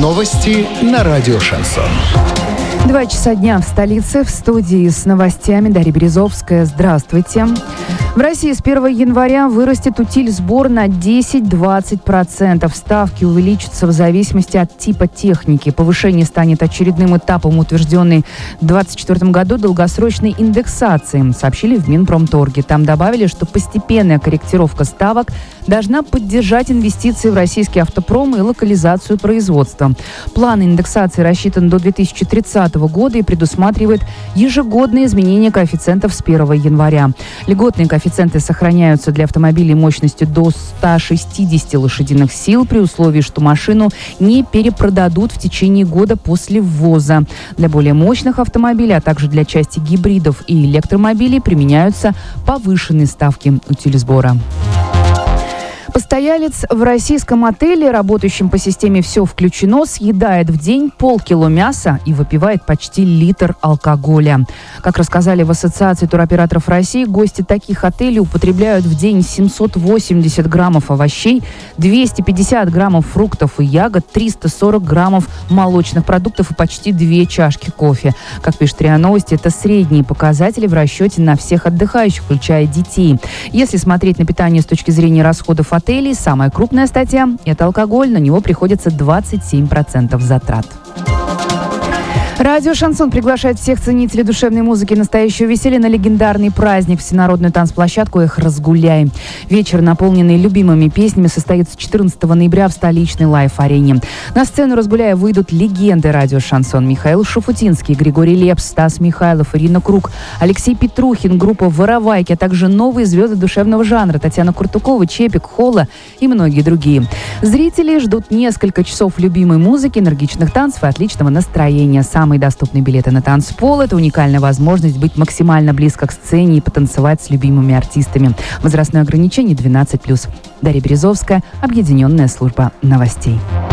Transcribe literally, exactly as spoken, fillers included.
Новости на радио «Шансон». Два часа дня в столице. В студии с новостями Дарья Березовская. Здравствуйте. В России с первого января вырастет утиль-сбор на десять-двадцать процентов. Ставки увеличатся в зависимости от типа техники. Повышение станет очередным этапом утвержденной в двадцать четвёртом году долгосрочной индексации, сообщили в Минпромторге. Там добавили, что постепенная корректировка ставок должна поддержать инвестиции в российский автопром и локализацию производства. План индексации рассчитан до две тысячи тридцатого года и предусматривает ежегодные изменения коэффициентов с первого января. Льготные коэффициенты сохраняются для автомобилей мощностью до ста шестидесяти лошадиных сил при условии, что машину не перепродадут в течение года после ввоза. Для более мощных автомобилей, а также для части гибридов и электромобилей применяются повышенные ставки утилизбора. Постоялец в российском отеле, работающем по системе «Все включено», съедает в день полкило мяса и выпивает почти литр алкоголя. Как рассказали в Ассоциации туроператоров России, гости таких отелей употребляют в день семьсот восемьдесят граммов овощей, двести пятьдесят граммов фруктов и ягод, триста сорок граммов молочных продуктов и почти две чашки кофе. Как пишет РИА Новости, это средние показатели в расчете на всех отдыхающих, включая детей. Если смотреть на питание с точки зрения расходов отелей, самая крупная статья – это алкоголь. На него приходится двадцать семь процентов затрат. Радио «Шансон» приглашает всех ценителей душевной музыки и настоящего веселья на легендарный праздник, всенародную танцплощадку «Эх, разгуляй». Вечер, наполненный любимыми песнями, состоится четырнадцатого ноября в столичной лайф-арене. На сцену «Разгуляя» выйдут легенды радио «Шансон». Михаил Шафутинский, Григорий Лепс, Стас Михайлов, Ирина Круг, Алексей Петрухин, группа «Воровайки», а также новые звезды душевного жанра Татьяна Куртукова, Чепик, Холла и многие другие. Зрители ждут несколько часов любимой музыки, энергичных танцев и отличного настроения. Самые доступные билеты на танцпол – это уникальная возможность быть максимально близко к сцене и потанцевать с любимыми артистами. Возрастное ограничение двенадцать плюс. Дарья Березовская, Объединенная служба новостей.